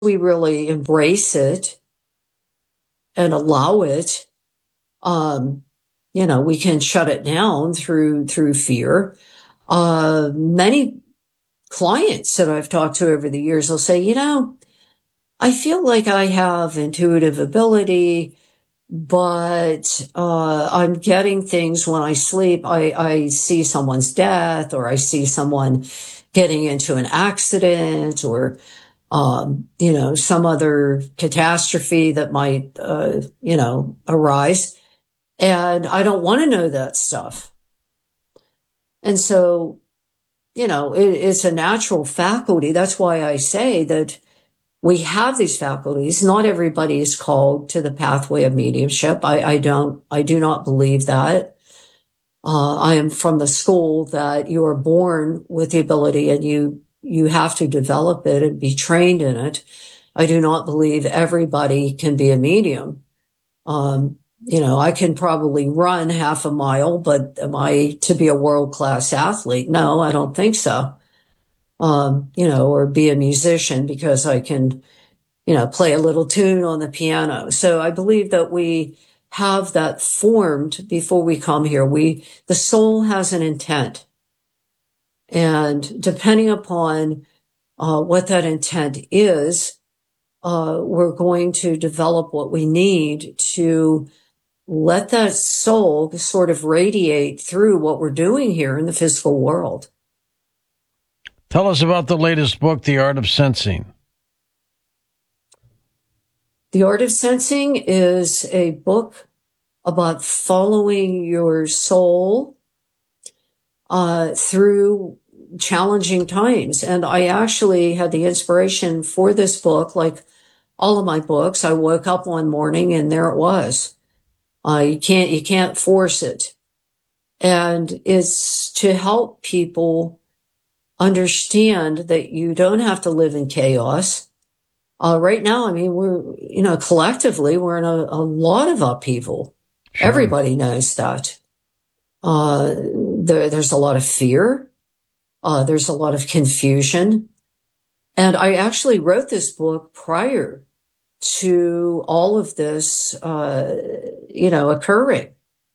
we really embrace it and allow it, we can shut it down through fear. Many clients that I've talked to over the years will say, I feel like I have intuitive ability, but I'm getting things when I sleep. I see someone's death, or I see someone getting into an accident, or some other catastrophe that might arise, and I don't want to know that stuff. And so it's a natural faculty. That's why I say that we have these faculties. Not everybody is called to the pathway of mediumship. I do not believe that. I am from the school that you are born with the ability, and you have to develop it and be trained in it. I do not believe everybody can be a medium. I can probably run half a mile, but am I to be a world-class athlete? No, I don't think so. Or be a musician because I can, play a little tune on the piano. So I believe that we have that formed before we come here. The soul has an intent. And depending upon what that intent is, we're going to develop what we need to let that soul sort of radiate through what we're doing here in the physical world. Tell us about the latest book, The Art of Sensing. The Art of Sensing is a book about following your soul through challenging times. And I actually had the inspiration for this book, like all of my books. I woke up one morning and there it was. You can't force it. And it's to help people understand that you don't have to live in chaos. Right now, I mean, we're, collectively, we're in a lot of upheaval. Sure. Everybody knows that. There's a lot of fear. There's a lot of confusion. And I actually wrote this book prior to all of this, occurring.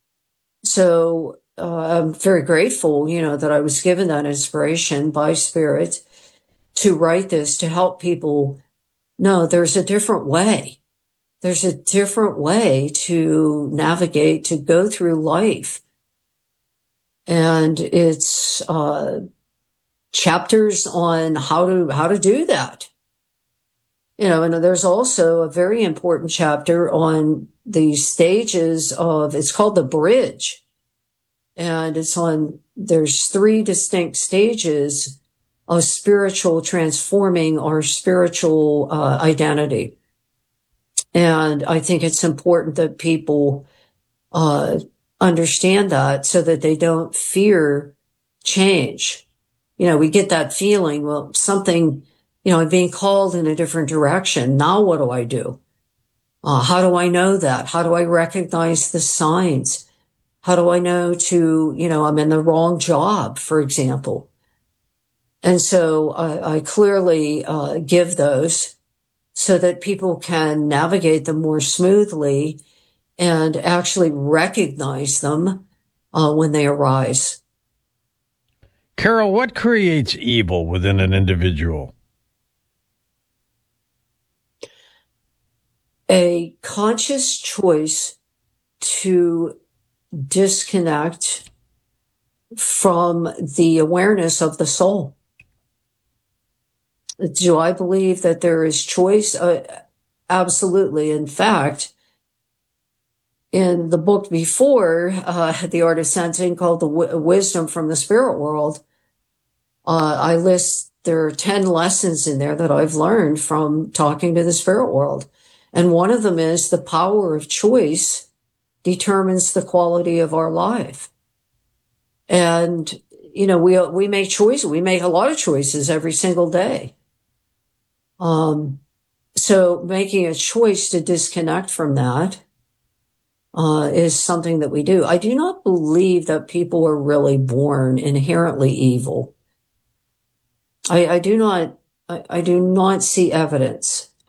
So I'm very grateful, that I was given that inspiration by Spirit to write this, to help people know there's a different way. There's a different way to navigate, to go through life. And it's chapters on how to do that. And there's also a very important chapter on the stages it's called the bridge. And there's 3 distinct stages of spiritual transforming our spiritual identity. And I think it's important that people understand that so that they don't fear change. We get that feeling, well, something, I'm being called in a different direction. Now what do I do? How do I know that? How do I recognize the signs? How do I know I'm in the wrong job, for example? And so I clearly give those so that people can navigate them more smoothly and actually recognize them when they arise. Carol, what creates evil within an individual? A conscious choice to disconnect from the awareness of the soul. Do I believe that there is choice? Absolutely. In fact, in the book before, The Art of Sensing, called The Wisdom from the Spirit World, there are 10 lessons in there that I've learned from talking to the spirit world. And one of them is the power of choice determines the quality of our life. And, we make choices. We make a lot of choices every single day. So making a choice to disconnect from that is something that we do. I do not believe that people are really born inherently evil. I do not see evidence